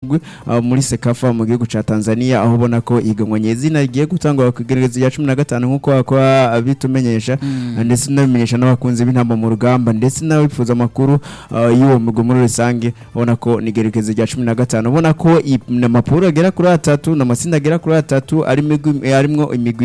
mugwi muri Sekafa mu gihugu ca Tanzania aho ubona ko ihiganwa nyezina rigiye gutangwa ku igerekezo rya 15 nkuko akwa bitumenyesha ndetse n'abimenyesha n'abakunzi b'intamba mu rugamba ndetse n'abifuza amakuru y'uwo mugwi muri rusange ubona ko ni igerekezo rya 15 ubona ko n'amapuro agera kuri 3 n'amatsinda agera kuri 3 arimwo imigwi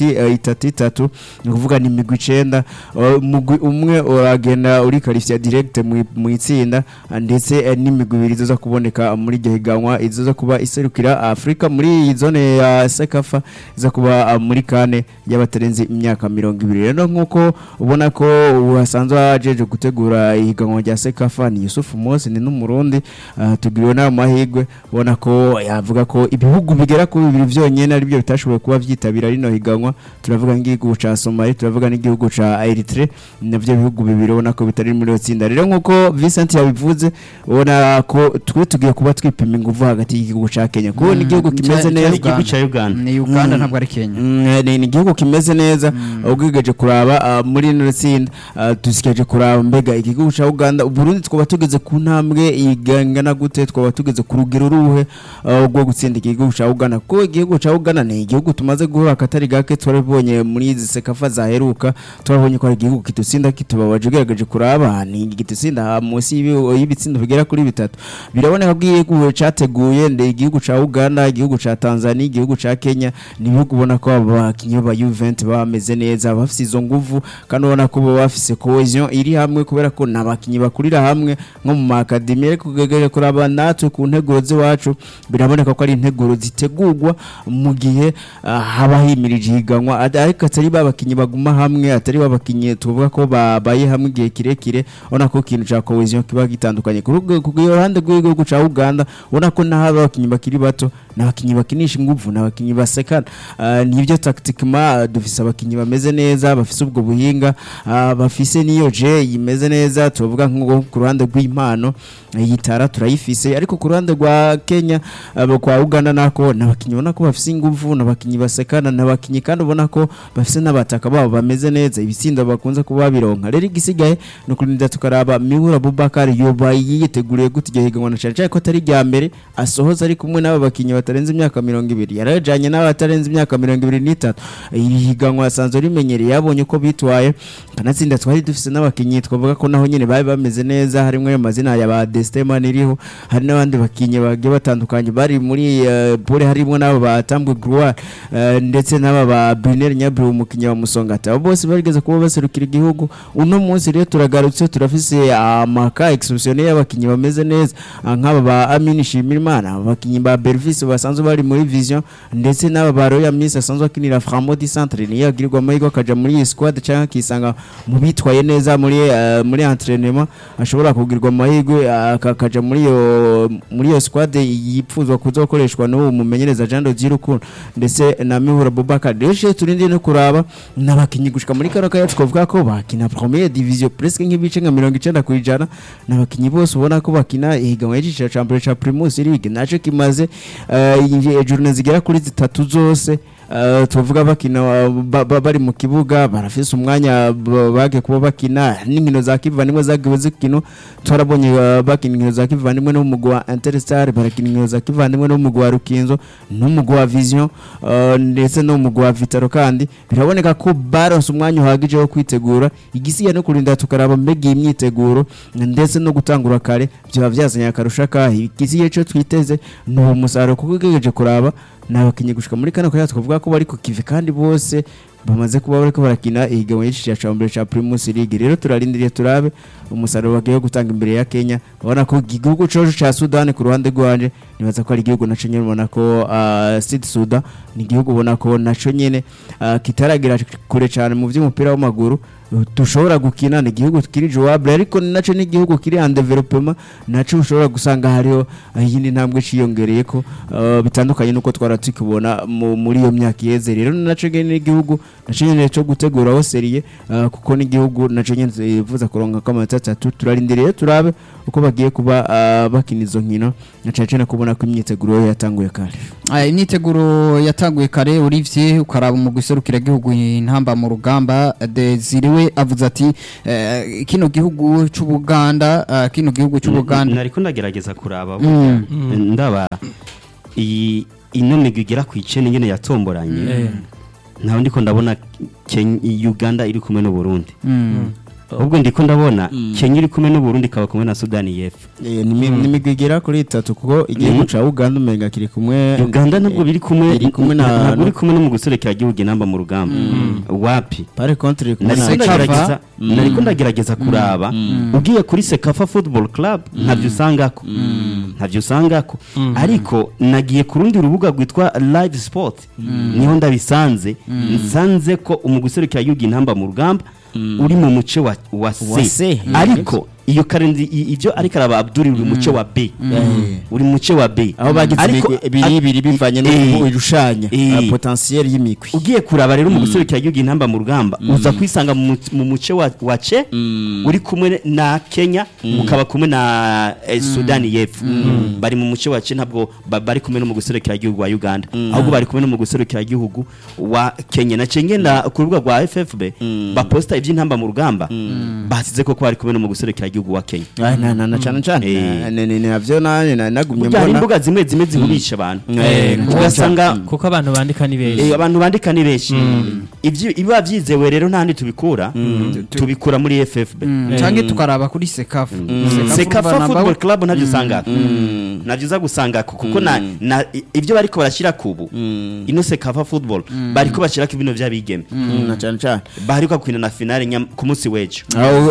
itatu ni kuvuga ni imigwi 9 mugwi umwe uragenda uri qualifié direct mu itsinda ndetse n'imigwi ibiri izoza kuboneka muri iryo higanwa izoza kuba iserukira Afrika muri zone ya Sekafa iza kuba muri kane y'abatarenze imyaka 20 rero nkuko ubona ko wasanzwe ajeje gutegura ihiganwa rya Sekafa ni Yusuf Mose ni n'umurundi tugiriwe n'amahirwe ubona ko yavuga ko ibihugu bigera ku bibiri vyonyene ari byo bitashoboye kuba vyitabira rino higanwa turavuga ngihugu ca Somalia turavuga n'igihugu ca Eritrea navyo bihugu bibiri ubona ko bitari muri otsinda rero nkuko Vincent yabivuze ubona ko tugiye kuba twipima inguvu hagati y'igihugu ca Kenya ko ni igihugu kimeze neza igihugu ca Uganda ni Uganda ntabwo ari Kenya ni igihugu kimeze neza ugigeje kuraba muri no tsinda dusikeje kuraba mbega igihugu ca Uganda Burundi twaba tugeze ku ntambwe igangana gute twaba tugeze ku rugero ruhe rwo gutsinda igihugu ca Uganda ko igihugu ca Uganda ni igihugu tumaze guhura akatari gake twarabonye muri izi Sekafa zaheruka twabonye ko ari igihugu kitutsinda kitubabaje ugerageje kuraba ni igitsinda munsi y'ibitsindo bigera kuri bitatu biraboneka ko igihugu categuye nde igihugu ca Uganda igihugu ca Tanzania igihugu ca Kenya ni bihugu ubona ko abakinyi ba Juventus bameze neza bafise izo nguvu kandi ubona ko bafise cohesion iri hamwe kubera ko nabakinyi bakurira hamwe nko mu academy kugegeje kuraba natwe ku nteguro ziwacu biraboneka ko ari integuro zitegurwa mu gihe haba himirije higanwa ariko atari babakinyi baguma hamwe atari babakinyi tuvuga ko babaye hamwe igihe kirekire ubona ko ikintu ca cohesion kiba gitandukanye ku ruhande rw'igihugu ca Uganda ubona ko n'aba bakinyi bakiri bato n'abakinyi bakinisha inguvu n'abakinyi basekana nivyo tactiquement dufise abakinyi bameze neza bafise ubwo buhinga bafise niyo je imeze neza tuvuga nko ku ruhande rw'impano yitara turayifise ariko ku ruhande rwa Kenya kwa Uganda nako n'abakinyi ubona ko bafise inguvu n'abakinyi basekana n'abakinyi kandi ubona ko bafise n'abataka babo bameze neza ibitsindo bakunze kuba bironka rero igisigaye no kurinda tukaraba Mihura Abubakar yoba yiteguriye gute igihe higanwa cyane ko atari rya mbere asohoza ari kumwe n'aba bakinyi batarenze imyaka 20 yarajanye n'abatarenze imyaka 23 higanwa asanzwe rimenyereye yabonye ko bitwaye kanatsinda twari dufise n'abakinyi twavuga ko naho nyene babe bameze neza harimwe amazina ya ba Destema niriho hari n'abandi bakinyi bagiye batandukanye bari muri pole harimo nabo batambwe Groa ndetse n'aba ba Brunel Nyabru umukinyi wa Musongata abo bose barigeze kuba baserukira igihugu uno munsi rero turagarutse turafise amaka exceptionnel y'abakinyi bameze neza nk'aba ba Amini Shimirimana abakinyi ba Belvis basanzwe bari muri Vision ndetse n'aba ba Royal Miss asanzwe akinira Framodi Centre ni yagirirwa amahirwe akaja muri squad cyangwa kisanga mu bitwaye neza muri entraînement ashobora kugirwa amahirwe akaja muri iyo squad yipfuzwa kuzokoreshwa no mumenyereza Jean Dodiruko ndetse na Mihura Abubakar deshe turindi no kuraba n'abakinyi gushika muri kano kayacu kuvuga ko bakina première division presque nk'ibice nka 90% n'abakinyi bose ubona ko bakina ihiganwa y'iciciro ca mbere ca Primus League naco kimaze journée zigera kuri 3 zose tuvuga bakina bari mu kibuga barafise umwanya bage kuba bakina n'inkino za kivanimwe zagiwe zikino twarabonye bakina inkino za kivanimwe no mugwa wa Interstar barakina inkino za kivanimwe no mugwa wa Rukinzo no mugwa wa Vision ndetse no mugwa wa Vitaro kandi biraboneka ko baronse umwanya uhagije wo kwitegura igisiya no kurinda tukaraba mbega imyiteguro ndetse no gutangura kare byo byazanye akarusha kahi igisiye cyo twiteze no umusaruro kuko gegeje kuraba n'abakinyi gushika muri kano kaya twavuga ko bari ku kivi kandi bose bamaze kuba bariko barakina ihiganwa y'iciciro ca mbere ca Primus League rero turarindiriye turabe umusaruro bagiye gutanga imbere ya Kenya ubona ko igihugu coje ca Sudan ku ruhande rwanje nibaza ko ari igihugu naco nyene ubona ko Sud Sudan ni igihugu ubona ko naco nyene kitaragira kure cyane mu vy'umupira w'amaguru tushobora gukina ni igihugu kiri jouable ariko naco ni igihugu kiri en development naco ushobora gusanga hariho yindi ntambwe ciyongereye ko bitandukanye nuko twara tukibona muri iyo myaka iheze rero naco nyene n'igihugu naco nyene cyo guteguraho serie kuko n'igihugu naco nyene yifuza kuronka kamanota 3 turarindiriye turabe uko bagiye kuba bakina izo nkino nacaje kubona ko imyiteguro yatanguye kare imyiteguro yatanguye kare Olivier ukaraba mu guserukira igihugu intamba mu rugamba Desire avuze ati kino gihugu c'Ubuganda nariko ndagerageza kuraba ndaba iyi migwi igera ku 9 nyene yatomboranye ntaho ndiko ndabona Uganda iri kumwe no Burundi ubwo ndiko ndabona Kenya iri kumwe no Burundi kaba kumwe na Sudani y'Epfo nimigwi igera kuri 3 kuko igiye guca Uganda umenga kiri kumwe Uganda nabwo biri kumwe no mu guserekera igihugu inamba mu rugamba wapi pare contre nariko ndagerageza kuraba ugiye kuri Sekafa Football Club ntavyo usangako ariko nagiye ku rundi rubuga rwitwa Live Sport niho ndabisanze nsanze ko umuguserekera igihugu inamba mu rugamba uri mu muce wa C ariko iyo karendi ivyo ariko araba Abdul uri muce wa B uri muce wa B aho bagize biri bivanye no irushanya potentiel y'imikwi ugiye kuraba rero mu guserukira igihugu intamba mu rugamba uza kwisanga mu muce wa C uri kumwe na Kenya ukaba kumwe na Sudani y'Epfo bari mu muce wa C ntabwo bari kumwe no mu guserukira igihugu wa Uganda ahubwo bari kumwe no mu guserukira igihugu wa Kenya na Cengenda ku rubuga rwa FFB baposta ivy'intamba mu rugamba basize ko bari kumwe no mu guserukira igihugu wa Kenya na cyane navyo nagumye mbona imbuga zimwe zihurisha abantu ugasanga kuko abantu bandika ni benshi abantu bandika ni benshi ivyo iba vyizewe rero ntandi tubikura muri FFB canke tukaraba kuri Sekafa Football Club navyo usanga navyo uza gusanga kuko na ivyo bariko barashira kubu ino Sekafa Football bariko bashira ko ibintu vyabigeme na cyane bariko kwina na finale ku munsi wejo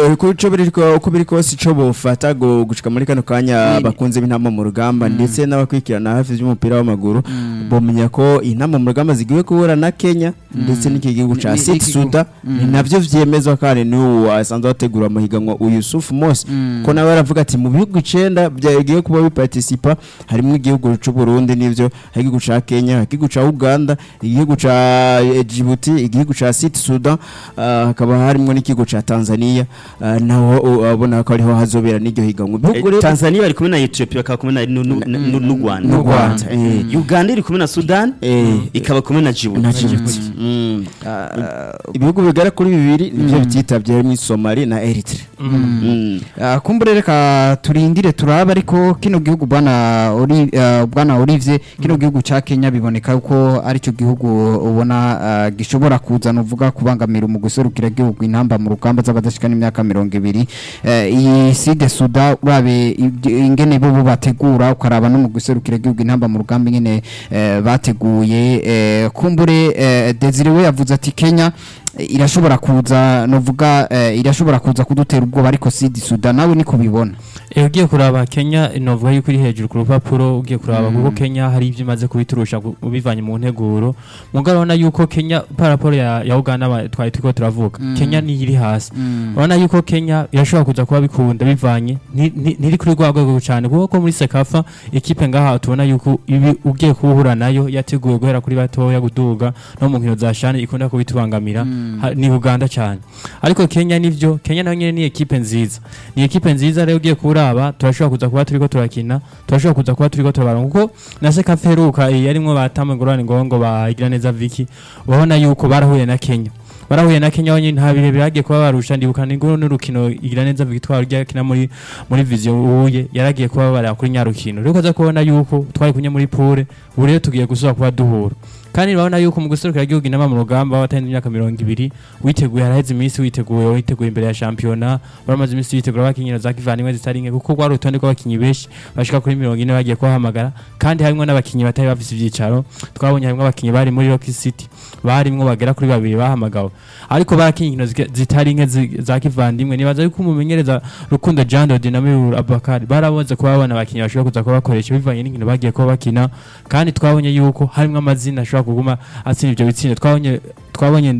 uko biriko sico bofata gushika muri kano kanya bakunze b'intama mu rugamba ndetse n'abakwikirana hafi y'umupira w'amaguru bomenya ko intama mu rugamba zigiye kuhura na Kenya ndetse n'iki gihugu ca Sudan navyo vyemezwa kandi n'uwo asanzwe ategura amahiganwa Yusuf Mos ko nawe aravuga ati mu bihugu 9 byagiye kuba biparticipa harimo igihugu c'u Burundi n'ivyo igihugu ca Kenya igihugu ca Uganda igihugu ca Djibouti igihugu ca Sudan hakaba harimo n'igihugu ca Tanzania naho abona ko ariho hazobera n'iryo higanwa Tanzania bari kumwe na Ethiopia bakaba kumwe n'u Rwanda Uganda iri kumwe na Sudan ikaba kumwe na Djibouti ibihugu bigara kuri bibiri nivyo bititavye mu Somalia na Eritrea kumbure reka turindire turaba ariko kino gihugu bwana Olivier kino gihugu ca Kenya biboneka uko ari cyo gihugu ubona gishobora kuzana uvuga kubangamira mu guserukira igihugu intamba mu rugamba z'abadashikana imyaka 20 iyi Sud Sudan urabe ingene bo bategura ukaraba no mu guserukira igihugu intamba mu rugamba ingene bateguye kumbure Desire we yavuze ati Kenya irashobora kuza novuga irashobora kuza kudutera ubwoba ariko Sud Sudan nawe niko bibona ugiye kuraba Kenya novuga yuko iri hejuru ku rupapuro ugiye kuraba kuko Kenya hari ivyo imaze kubiturusha ubivanye mu nteguro mugarabona yuko Kenya paraporo ya Uganda twari tuko turavuga Kenya ni iri hasi urabona yuko Kenya irashobora kuza kuba bikunda bivanye ntiri kuri rwego cyane kuko muri Sekafa equipe ngaha tubona yuko ugiye kuhura nayo yateguye guhera kuri batoya guduga no mu nkino za shane ikunda kubitubangamira ni Uganda cyane ariko Kenya nivyo Kenya nayo nyene ni equipe nziza rero ugiye kuraba turashobora kuza kuba turiko turakina turashobora kuza kuba turiko turabaronka kuko na Sekafa feruka yarimwe batamwe ngorane ngo bagira neza Viki ubona yuko barahuye na Kenya wanye nta bihe biragiye kuba barusha ndibukana ngo n'urukino igira neza Victoire rya kina muri vision uye yaragiye kuba bara kuri nyarukino rero kaza kubona yuko twari kunye muri pool ure tugiye gusubira kuba duhura kandi babona yuko mu guserukira igihugu inama mu rugamba watende imyaka 20 witeguye haraheze iminsi witeguye imbere ya championnat baramaze iminsi witegura abakinyiro za kivandimwe zitaringe kuko gwari utonde kw'abakinyi benshi bashika kuri 40 bagiye kuhamagara kandi harimo n'abakinyi batari bafise ivyicaro twabonye harimo abakinyi bari muri Rock City barimwo bagera kuri 2 bahamagawe ariko barakinyino zitaringe za kivandimwe nibaza yuko umumenyereza Rukundo Jando Dinamiro Abakari baraboze kuba babona abakinyi bashobora kuza kubakoresha bivanye n'inkino bagiye kuba bakina kandi twabonye yuko harimo amazina ashobora kuguma atsinda ibyo bitsinda twabonye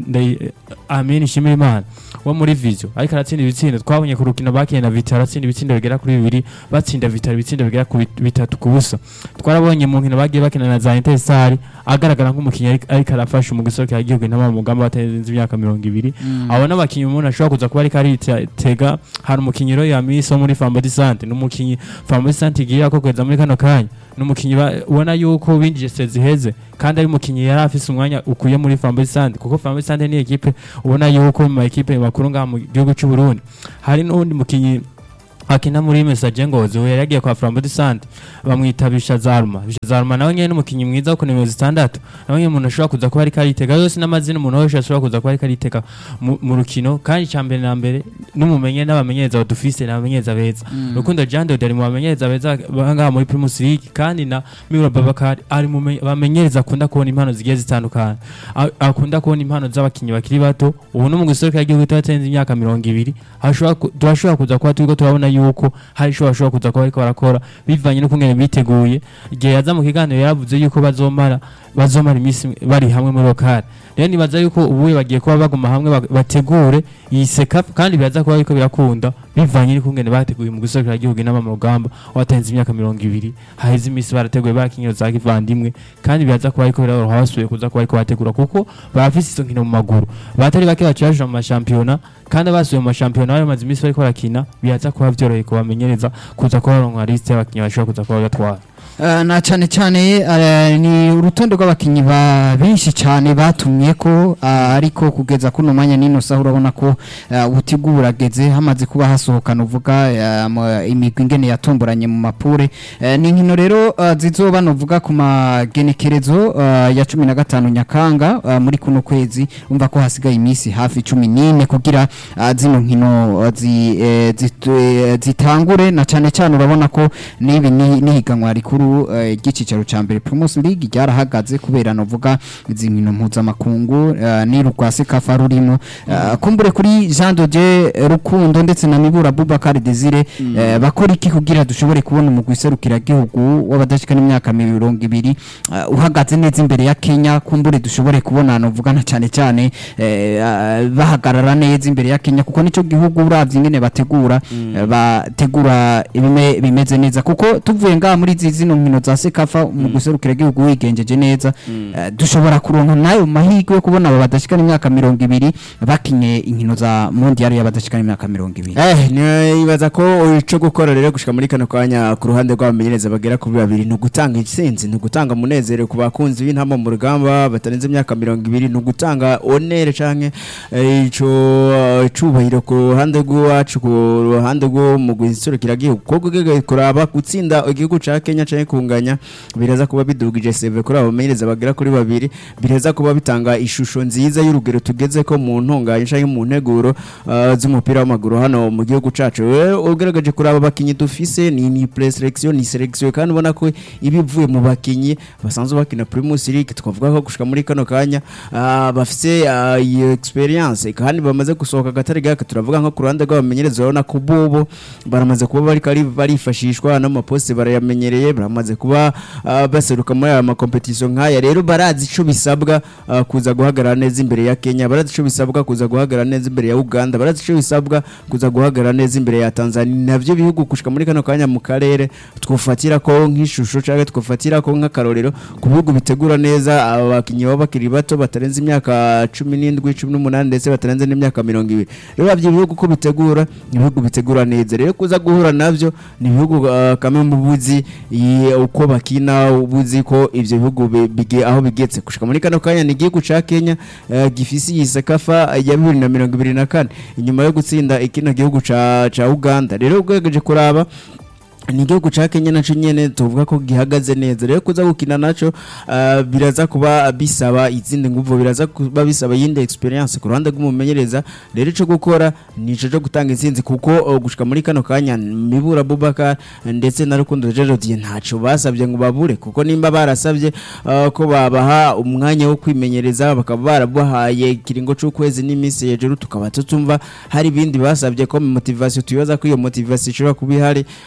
Amin Shimirimana wo muri Vision ariko aratsinda ibitsindo twabonye ku rukino bakiye na Vital aratsinda ibitsindo bigera kuri 2 batsinda Vital ibitsindo bigera ku 3 ku busa twarabonye mu nkino bagiye bakina na za Interstar agaragara nk'umukinnyi ariko arafasha mu gusohoka yagiye intama mu mugamba batenze imyaka 20 abo n'abakinnyi umuntu ashobora kuza kuba ariko aritega hari umukinnyi ro ya Miso muri Fambodi Sante n'umukinnyi Fambodi Sante igiye ko kweza muri kano kanya n'umukinnyi ubona yuko bindije seziheze kandi ari umukinnyi yari afise umwanya ukuye muri Fambodi Sante kuko Fambodi Sante ni equipe ubona yuko mu equipe bakuru ngaha mu gihugu cy'u Burundi hari n'undi mukinnyi akina muri Message Ngozi we yagiye kwa Fambodi Sante bamwitabisha Zaruma nawe nyene n'umukinnyi mwiza ko nimero 6 nawe nyene umuntu ashobora kuza kuba ari karitega yose n'amazina umuntu wese ashobora kuza kuba ari karitega mu rukino kandi cyambere na mbere n'umumenye n'abamenyereza badufise n'abamenyereza beza Rukundo Jando dari mu bamenyereza beza banga muri Primus League kandi na Miro Babakari ari mu bamenyereza akunda kubona impano zigiye zitandukana akunda kubona impano z'abakinnyi bakiri bato ubu no mu gusohoka igihugu tatenze imyaka 20 ashobora kuza kuba turiko turabona yuko hari ashobora kuza kuba ariko barakora bivanye no kungene biteguye igihe yaza mu kiganiro yaravuze yuko bazomara imisi bari hamwe muri lokale rero nibaza yuko ubuye bagiye kuba baguma hamwe bategure iyi sekafu kandi biraza kuba ariko birakunda bivanye no kungene bateguye mu gusohoka igihugu inama mu rugamba watanze imyaka 20 haheze imisi barateguye bakinyiro za kivandimwe kandi biraza kuba ariko biroroha basuye kuza kuba ariko bategura kuko barafise izo nkino mu maguru batari bake bacaje mu mashampiyona kandi basuye mu mashampiyona bari maze imisi bariko barakina biraza kuba byoroheye kubamenyereza kuza kuba baronka liste y'abakinnyi bashobora kuza kuba batwara na cyane ni urutonde rw'abakinnyi benshi cyane batumye ko ariko kugeza kuno mwanya nino saho urabona ko ubutigurageze hamaze kuba hasohokana uvuga imigwi ingene yatomboranye mu mapure ni nkino rero zizoba novuga ku magenekerezo ya 15 Nyakanga muri kuno kwezi umva ko hasigaye imisi hafi 14 kugira zino nkino zitangure na cyane urabona ko nibi nihiganwa rikuru igicicaro ca mbere Primus League ryarahagaze kubera novuga izi nkino mpuzamakungu ni rugwase kafa rurimo kumbure kuri Jean Dodier Rukundo ndetse na Mibura Boubacar Desire bakora iki kugira dushobore kubona umugwi serukira gihugu w'abadashikana imyaka 20 uhagaze neza imbere ya Kenya kumbure dushobore kubona novuga na cyane bahagarara neza imbere ya Kenya kuko nico gihugu uravye ingene bategura bimeze neza kuko tuvuye ngaha muri zino nkino za sekafa mu guserukira gihugu wigenjeje neza dushobora kuronka nayo mahirwe yo kubona aba badashikana imyaka 20 bakinye inkino za mondial y'abadashikana imyaka 20 nibaza ko ico gukora rero gushika muri kano kanya ku ruhande rw'abamenyereza bagera ku 2 no gutanga intsinzi no gutanga munezero ku bakunzi b'intama mu rugamba batarenze imyaka 20 no gutanga honere canke ico cubahiro ku ruhande rw'acu ku ruhande rwo mu guserukira gihugu ko kuraba gutsinda igihugu ca Kenya canke kunganya biraza kuba bidugije CV kuri abo bamenyereza bagera kuri 2 biraza kuba bitanga ishusho nziza y'urugero tugeze ko mu ntonganye canke mu nteguro z'umupira w'amaguru hano mu gihugu cacu ugaragaje kuri abo bakinyi dufise ni preselection ni selection kandi ubona ko ibivuye mu bakinyi basanzwe bakina Primus League twavuga ko gushika muri kano kanya bafise iyo experience kandi bamaze gusohoka gatari gaka turavuga nko ku ruhande rw'abamenyereza urabona ko bobo baramaze kuba barifashishwa no maposte barayamenyereye baramaze kuba baseruka muri aya competition nkaya rero barazi ico bisabwa kuza guhagarara neza imbere ya Kenya barazi ico bisabwa kuza guhagarara neza imbere ya Uganda barazi ico bisabwa kuza guhagarara neza imbere ya Tanzania navyo bihugu kushika muri kano kanya mu karere twofatira ko nk'ishusho cyangwa twofatira ko nk'akarorero ku bihugu bitegura neza abakinyi b'abakiri bato batarenze imyaka 17 18 ndetse batarenze n'imyaka 20 rero bavyo bihugu ko bitegura ibihugu bitegura neza rero kuza guhura navyo ni bihugu kamwe mu buzi uko bakina ubuzi ko ivyo bihugu bige aho bigetse kushika muri kano kanya ni gihugu ca Kenya gifisi yisakafa ya 2024 inyuma yo gutsinda ikina gihugu ca Uganda rero ugwegeje kuraba ni gihugu ca Kenya naco nyene tuvuga ko gihagaze neza rero kuza gukina naco biraza kuba bisaba izindi nguvu biraza kuba bisaba yinde experience ku ruhande rw'umumenyereza rero ico gukora nico cyo gutanga intsinzi kuko gushika muri kano kanya Mibura Boubacar ndetse na Rukundo Jodier ntaco basabye ngo babure kuko nimba barasabye ko babaha umwanya wo kwimenyereza bakaba barabahaye kiringo cyo kwezi n'imisi hejuru tukaba tutumva hari bindi basabye ko motivation tuyoza ko iyo motivation ishobora kubihari hakaba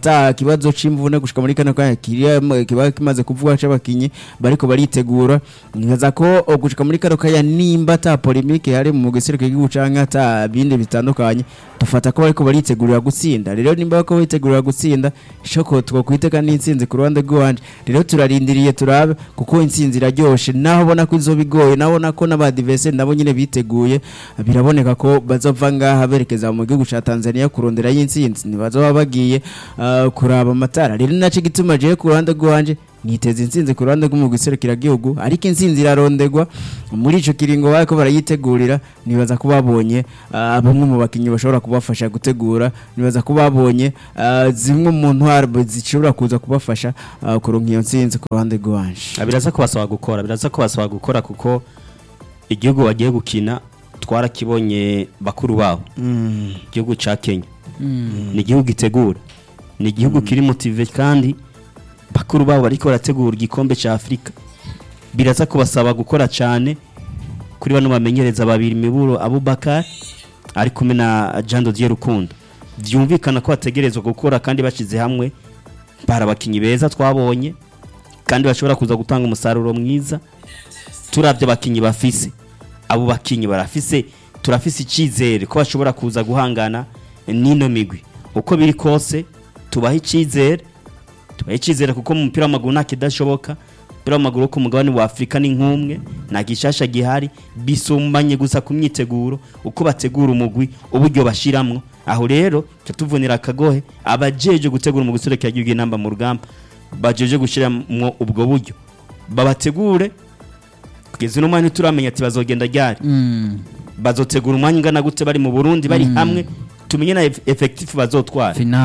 ata kibazo c'imvune gushika muri kano kanya kiba kimaze kuvugwa c'abakinyi bariko baritegura nibaza ko gushika muri kano kanya nimba ata polemique hari mu gisirikare cy'igihugu canke ata bindi bitandukanye dufata ko bariko baritegurira gutsinda rero nimba bako bitegurira gutsinda shoko twokwiteka n'intsinzi ku ruhande rwanje rero turarindiriye turabe kuko intsinzi iraryoshe naho bona ko izobigoye nabona ko n'abadivese nabo nyine biteguye biraboneka ko bazova ngaha berekeza mu gihugu ca Tanzania kurondera y'intsinzi nibazoba bagiye kuraba amatara rero naco gituma je ku ruhande rwanje niteze intsinzi ku ruhande rw'umugiserukira gihugu ariko intsinzi irarondegwa muri ico kiringo bariko barayitegurira nibaza ko babonye bamwe mu bakinyi bashobora kubafasha gutegura nibaza ko babonye zimwe mu ntwaro zishobora kuza kubafasha kuronka iyo ntsinzi ku ruhande rwanje biraza kubasaba gukora kuko igihugu bagiye gukina twarakibonye bakuru babo igihugu ca Kenya ni igihugu gitegura ni igihugu kiri motive kandi bakuru babo bariko barategura igikombe ca Afrika biraza kubasaba gukora cyane kuri bano bamenyereza babiri Miburo Abubakar ari kumwe na Jean Dodier Rukundo byumvikana ko bategerezwa gukora kandi bashize hamwe barabakinyi beza twabonye kandi bashobora kuza gutanga umusaruro mwiza turavye abakinyi bafise abo bakinyi barafise turafise icizere ko bashobora kuza guhangana nino migwi uko biri kose tubaha icizere kuko mu mupira w'amaguru nta kidashoboka umupira w'amaguru ku mugabane wa Afrika ni nk'umwe nta gishasha gihari bisumbanye gusa ku myiteguro uko bategura umugwi uburyo bashiramwo aho rero tuvunira akagohe abajeje gutegura mu guserekera igihugu inamba mu rugamba bajeje gushiramwo ubwo buryo babategure kugeza no mani turamenya ati bazogenda ryari bazotegura umwanya ngana gute bari mu Burundi bari hamwe tumenye na effective bazotwara